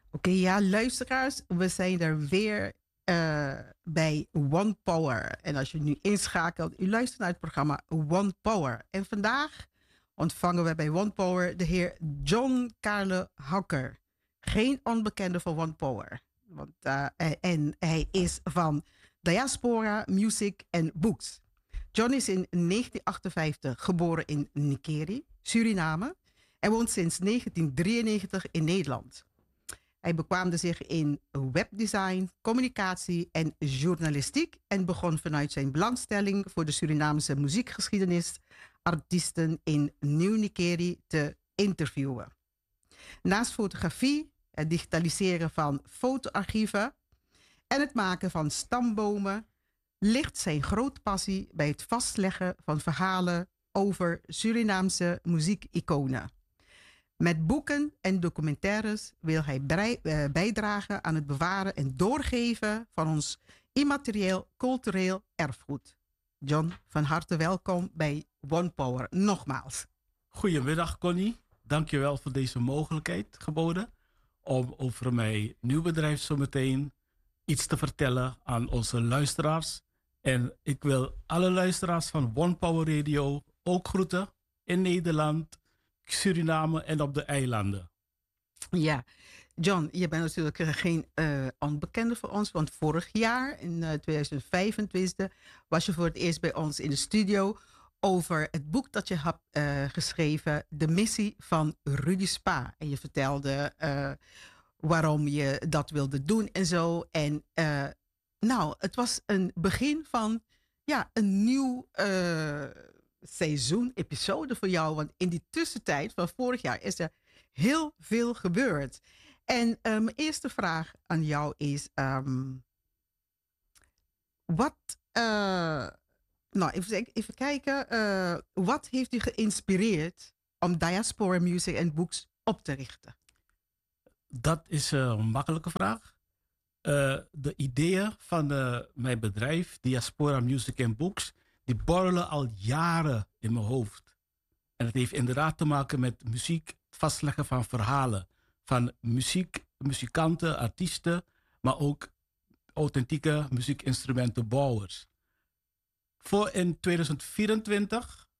Oké, ja, luisteraars, we zijn er weer bij One Power. En als je nu inschakelt, u luistert naar het programma One Power. En vandaag ontvangen we bij One Power de heer John Carle Hakker. Geen onbekende van One Power. Want, en hij is van Diaspora Music and Books. John is in 1958 geboren in Nikeri, Suriname. En woont sinds 1993 in Nederland. Hij bekwaamde zich in webdesign, communicatie en journalistiek en begon vanuit zijn belangstelling voor de Surinaamse muziekgeschiedenis artiesten in Nieuw-Nikeri te interviewen. Naast fotografie, het digitaliseren van fotoarchieven en het maken van stambomen ligt zijn grote passie bij het vastleggen van verhalen over Surinaamse muziekiconen. Met boeken en documentaires wil hij bijdragen aan het bewaren en doorgeven van ons immaterieel cultureel erfgoed. John, van harte welkom bij One Power. Nogmaals. Goedemiddag Connie, dankjewel voor deze mogelijkheid geboden om over mijn nieuw bedrijf zometeen iets te vertellen aan onze luisteraars. En ik wil alle luisteraars van One Power Radio ook groeten in Nederland, Suriname en op de eilanden. Ja, John, je bent natuurlijk geen onbekende voor ons, want vorig jaar in 2025 was je voor het eerst bij ons in de studio over het boek dat je hebt geschreven, De Missie van Rudy Spa. En je vertelde waarom je dat wilde doen en zo. En nou, het was een begin van een nieuw seizoen, episode voor jou. Want in die tussentijd van vorig jaar is er heel veel gebeurd. En mijn eerste vraag aan jou is, even kijken. Wat heeft u geïnspireerd om Diaspora Music and Books op te richten? Dat is een makkelijke vraag. De ideeën van mijn bedrijf, Diaspora Music and Books, die borrelen al jaren in mijn hoofd. En het heeft inderdaad te maken met muziek, vastleggen van verhalen. Van muzikanten, artiesten, maar ook authentieke muziekinstrumentenbouwers. Voor in 2024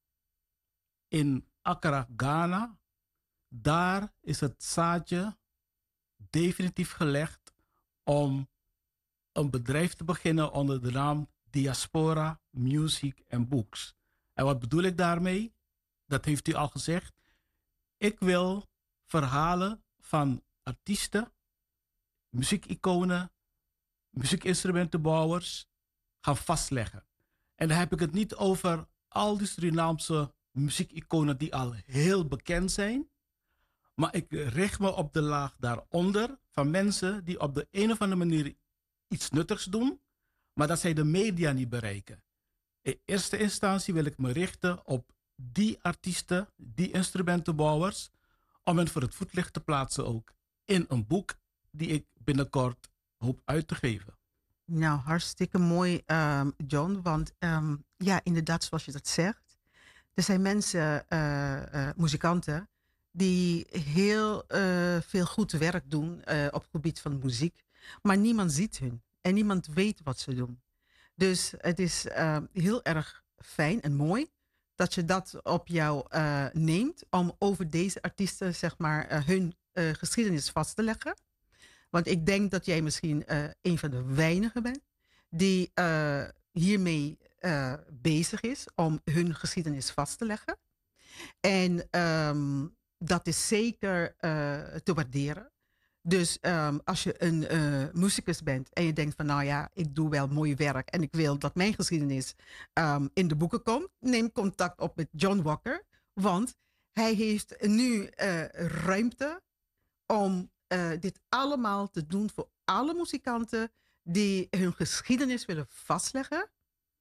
in Accra, Ghana, daar is het zaadje definitief gelegd om een bedrijf te beginnen onder de naam Diaspora Music and Books. En wat bedoel ik daarmee? Dat heeft u al gezegd. Ik wil verhalen van artiesten, muziekiconen, muziekinstrumentenbouwers gaan vastleggen. En dan heb ik het niet over al die Surinaamse muziekiconen die al heel bekend zijn. Maar ik richt me op de laag daaronder van mensen die op de een of andere manier iets nuttigs doen, maar dat zij de media niet bereiken. In eerste instantie wil ik me richten op die artiesten, die instrumentenbouwers, om hen voor het voetlicht te plaatsen ook in een boek die ik binnenkort hoop uit te geven. Nou, hartstikke mooi, John. Want inderdaad, zoals je dat zegt, er zijn mensen, muzikanten, die heel veel goed werk doen op het gebied van muziek. Maar niemand ziet hun en niemand weet wat ze doen. Dus het is heel erg fijn en mooi dat je dat op jou neemt om over deze artiesten, zeg maar, hun geschiedenis vast te leggen. Want ik denk dat jij misschien een van de weinigen bent die hiermee bezig is om hun geschiedenis vast te leggen. En dat is zeker te waarderen. Dus als je een muzikus bent en je denkt van nou ja, ik doe wel mooi werk en ik wil dat mijn geschiedenis in de boeken komt, neem contact op met John Walker. Want hij heeft nu ruimte om dit allemaal te doen voor alle muzikanten die hun geschiedenis willen vastleggen.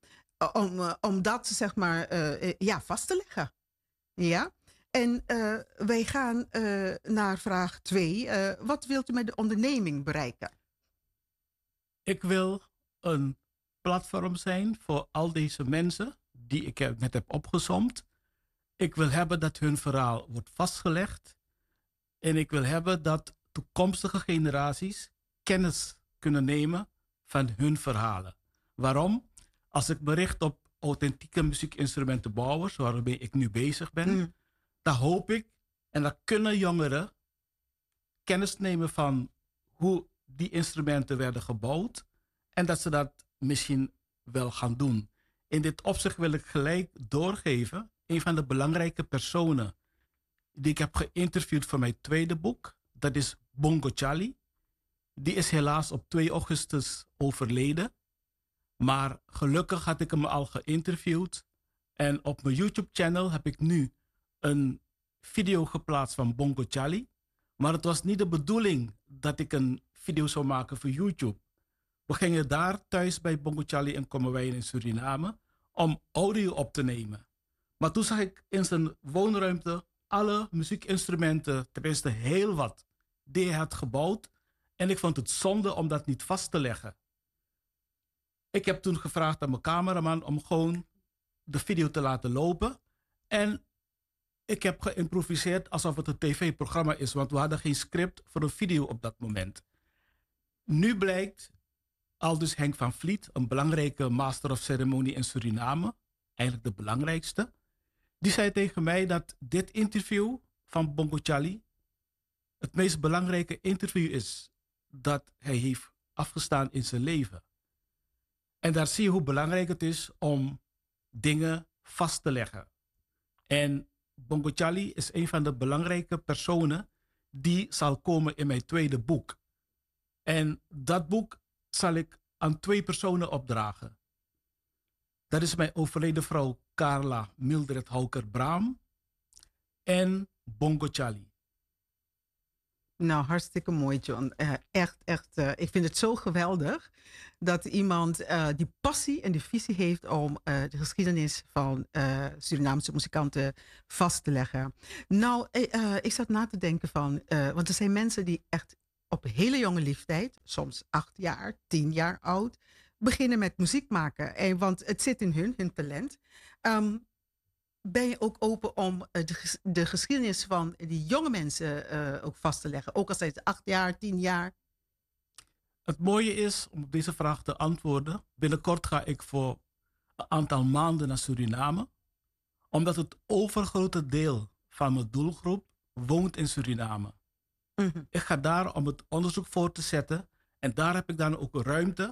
Om dat zeg maar vast te leggen. Ja. En wij gaan naar vraag 2. Wat wilt u met de onderneming bereiken? Ik wil een platform zijn voor al deze mensen die ik net heb opgesomd. Ik wil hebben dat hun verhaal wordt vastgelegd. En ik wil hebben dat toekomstige generaties kennis kunnen nemen van hun verhalen. Waarom? Als ik me richt op authentieke muziekinstrumentenbouwers, waarmee ik nu bezig ben, dan hoop ik en dan kunnen jongeren kennis nemen van hoe die instrumenten werden gebouwd en dat ze dat misschien wel gaan doen. In dit opzicht wil ik gelijk doorgeven, een van de belangrijke personen die ik heb geïnterviewd voor mijn tweede boek, dat is Bongo Charlie. Die is helaas op 2 augustus overleden. Maar gelukkig had ik hem al geïnterviewd. En op mijn YouTube-channel heb ik nu een video geplaatst van Bongo Charlie. Maar het was niet de bedoeling dat ik een video zou maken voor YouTube. We gingen daar thuis bij Bongo Charlie in Kommerwijnen in Suriname om audio op te nemen. Maar toen zag ik in zijn woonruimte alle muziekinstrumenten, tenminste heel wat, die hij had gebouwd. En ik vond het zonde om dat niet vast te leggen. Ik heb toen gevraagd aan mijn cameraman om gewoon de video te laten lopen. En ik heb geïmproviseerd alsof het een tv-programma is, want we hadden geen script voor een video op dat moment. Nu blijkt, aldus Henk van Vliet, een belangrijke master of ceremony in Suriname, eigenlijk de belangrijkste, die zei tegen mij dat dit interview van Bongo Charlie het meest belangrijke interview is dat hij heeft afgestaan in zijn leven. En daar zie je hoe belangrijk het is om dingen vast te leggen. En Bongo Charlie is een van de belangrijke personen die zal komen in mijn tweede boek. En dat boek zal ik aan 2 personen opdragen. Dat is mijn overleden vrouw Carla Mildred Hauker-Braam en Bongo Charlie. Nou, hartstikke mooi, John. Echt. Ik vind het zo geweldig dat iemand die passie en die visie heeft om de geschiedenis van Surinaamse muzikanten vast te leggen. Nou, ik zat na te denken van, want er zijn mensen die echt op een hele jonge leeftijd, soms 8 jaar, 10 jaar oud, beginnen met muziek maken. Want het zit in hun talent. Ben je ook open om de geschiedenis van die jonge mensen ook vast te leggen? Ook al zijn ze 8 jaar, 10 jaar? Het mooie is, om op deze vraag te antwoorden, binnenkort ga ik voor een aantal maanden naar Suriname, omdat het overgrote deel van mijn doelgroep woont in Suriname. Mhm. Ik ga daar om het onderzoek voor te zetten en daar heb ik dan ook ruimte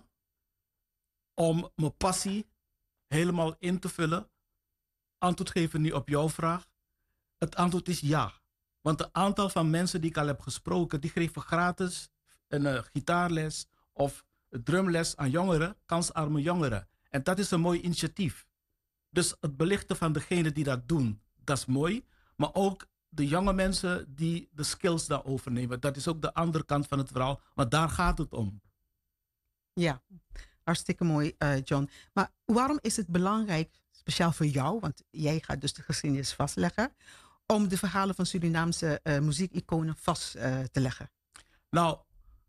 om mijn passie helemaal in te vullen. Antwoord geven nu op jouw vraag. Het antwoord is ja. Want het aantal van mensen die ik al heb gesproken, die geven gratis een gitaarles of drumles aan jongeren, kansarme jongeren. En dat is een mooi initiatief. Dus het belichten van degenen die dat doen, dat is mooi. Maar ook de jonge mensen die de skills daar overnemen, dat is ook de andere kant van het verhaal. Maar daar gaat het om. Ja, hartstikke mooi, John. Maar waarom is het belangrijk, speciaal voor jou, want jij gaat dus de geschiedenis vastleggen, om de verhalen van Surinaamse muziekiconen vast te leggen? Nou,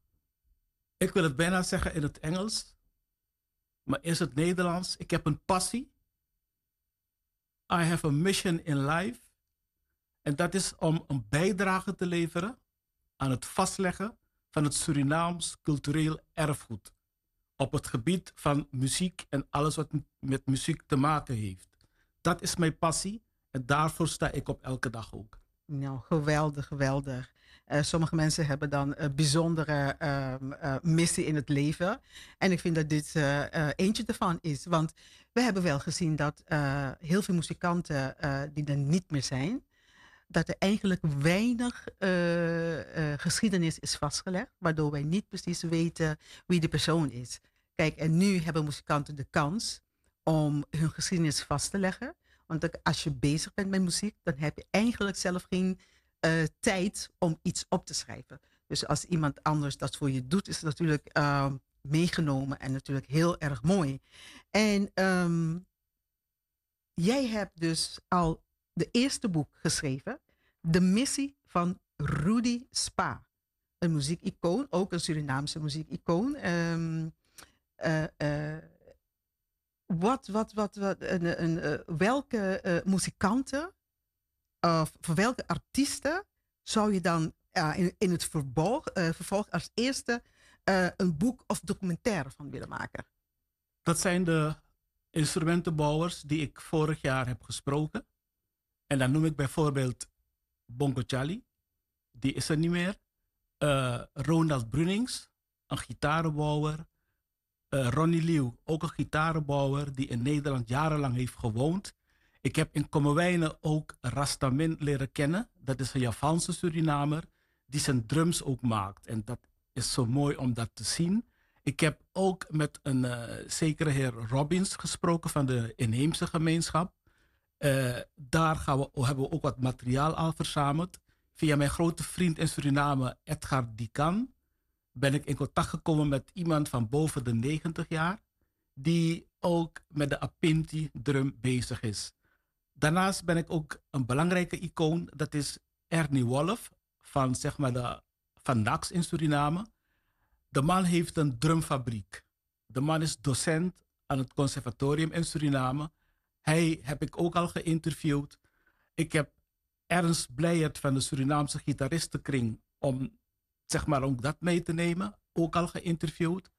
ik wil het bijna zeggen in het Engels, maar is het Nederlands? Ik heb een passie. I have a mission in life. En dat is om een bijdrage te leveren aan het vastleggen van het Surinaams cultureel erfgoed. Op het gebied van muziek en alles wat met muziek te maken heeft. Dat is mijn passie en daarvoor sta ik op elke dag ook. Nou, geweldig. Sommige mensen hebben dan een bijzondere missie in het leven. En ik vind dat dit eentje ervan is. Want we hebben wel gezien dat heel veel muzikanten die er niet meer zijn, dat er eigenlijk weinig geschiedenis is vastgelegd, waardoor wij niet precies weten wie de persoon is. Kijk, en nu hebben muzikanten de kans om hun geschiedenis vast te leggen. Want als je bezig bent met muziek, dan heb je eigenlijk zelf geen tijd om iets op te schrijven. Dus als iemand anders dat voor je doet, is het natuurlijk meegenomen en natuurlijk heel erg mooi. En jij hebt dus al de eerste boek geschreven, De Missie van Rudy Spa. Een muziekicoon, ook een Surinaamse muziekicoon. Welke muzikanten of voor welke artiesten zou je dan in het vervolg als eerste een boek of documentaire van willen maken? Dat zijn de instrumentenbouwers die ik vorig jaar heb gesproken. En dan noem ik bijvoorbeeld Bongo Charlie, die is er niet meer. Ronald Brunings, een gitarenbouwer. Ronnie Leeuw, ook een gitarenbouwer die in Nederland jarenlang heeft gewoond. Ik heb in Kommerwijnen ook Rastamin leren kennen. Dat is een Javaanse Surinamer die zijn drums ook maakt. En dat is zo mooi om dat te zien. Ik heb ook met een zekere heer Robbins gesproken van de inheemse gemeenschap. Daar hebben we ook wat materiaal al verzameld. Via mijn grote vriend in Suriname, Edgar Dikan, ben ik in contact gekomen met iemand van boven de 90 jaar, die ook met de Apinti drum bezig is. Daarnaast ben ik ook een belangrijke icoon, dat is Ernie Wolff van, zeg maar van Nax in Suriname. De man heeft een drumfabriek. De man is docent aan het conservatorium in Suriname. Hij heb ik ook al geïnterviewd. Ik heb Ernst Blijert van de Surinaamse gitaristenkring om, zeg maar, om dat mee te nemen, ook al geïnterviewd.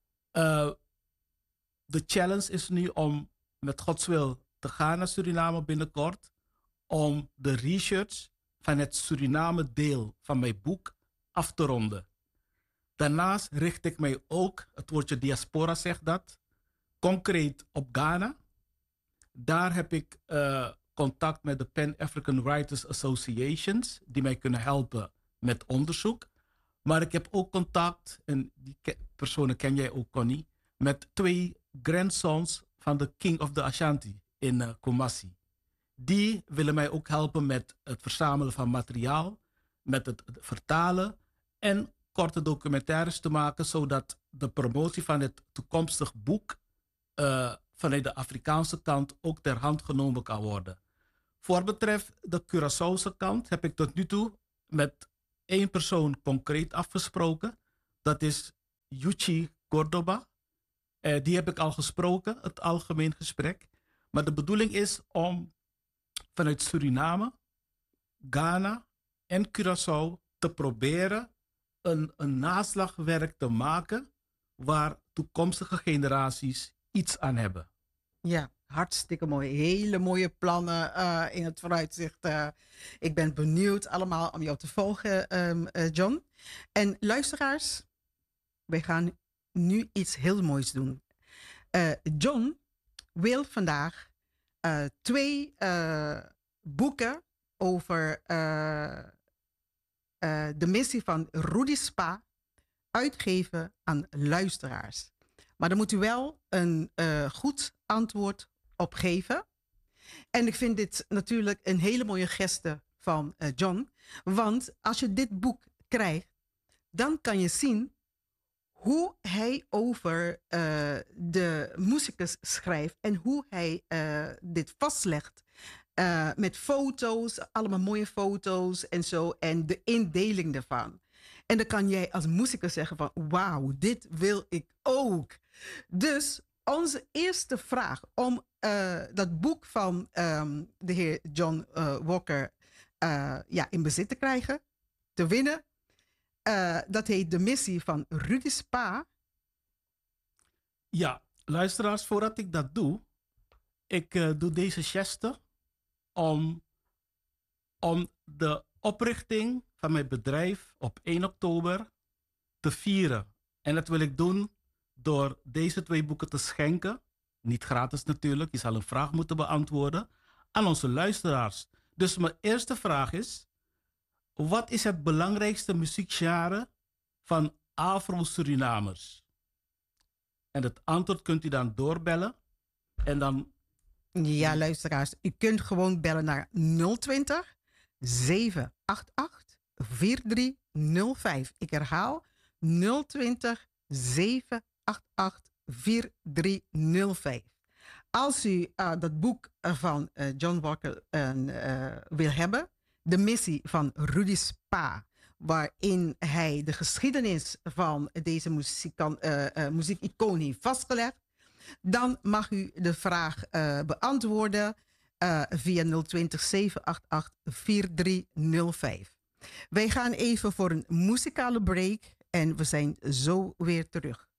De challenge is nu om met Gods wil te gaan naar Suriname binnenkort, om de research van het Suriname deel van mijn boek af te ronden. Daarnaast richt ik mij ook, het woordje diaspora zegt dat, concreet op Ghana. Daar heb ik contact met de Pan-African Writers Associations, die mij kunnen helpen met onderzoek. Maar ik heb ook contact, en die personen ken jij ook, Connie, met 2 grandsons van de King of the Ashanti in Kumasi. Die willen mij ook helpen met het verzamelen van materiaal, met het vertalen en korte documentaires te maken, zodat de promotie van het toekomstig boek vanuit de Afrikaanse kant ook ter hand genomen kan worden. Voor betreft de Curaçaose kant heb ik tot nu toe met 1 persoon concreet afgesproken. Dat is Yuchi Cordoba. Die heb ik al gesproken, het algemeen gesprek. Maar de bedoeling is om vanuit Suriname, Ghana en Curaçao te proberen een naslagwerk te maken waar toekomstige generaties iets aan hebben. Ja, hartstikke mooi. Hele mooie plannen in het vooruitzicht. Ik ben benieuwd allemaal om jou te volgen, John. En luisteraars, wij gaan nu iets heel moois doen. John wil vandaag 2 boeken over de missie van Rudy Spa uitgeven aan luisteraars. Maar daar moet u wel een goed antwoord op geven. En ik vind dit natuurlijk een hele mooie geste van John. Want als je dit boek krijgt, dan kan je zien hoe hij over de muzikus schrijft en hoe hij dit vastlegt. Met foto's, allemaal mooie foto's en zo. En de indeling daarvan. En dan kan jij als muzikus zeggen van, wauw, dit wil ik ook. Dus onze eerste vraag om dat boek van de heer John Walker in bezit te krijgen, te winnen. Dat heet De Missie van Rudy Spa. Ja, luisteraars, voordat ik dat doe, ik doe deze geste om de oprichting van mijn bedrijf op 1 oktober te vieren. En dat wil ik doen door deze 2 boeken te schenken. Niet gratis natuurlijk, je zal een vraag moeten beantwoorden aan onze luisteraars. Dus mijn eerste vraag is, wat is het belangrijkste muziekgenre van Afro-Surinamers? En het antwoord kunt u dan doorbellen. En dan... Ja, luisteraars, u kunt gewoon bellen naar 020 788 4305. Ik herhaal 020 788 4305. Als u dat boek van John Walker wil hebben, De Missie van Rudy Spa, waarin hij de geschiedenis van deze muziekicoon heeft vastgelegd, dan mag u de vraag beantwoorden via 020 788 4305. Wij gaan even voor een muzikale break en we zijn zo weer terug.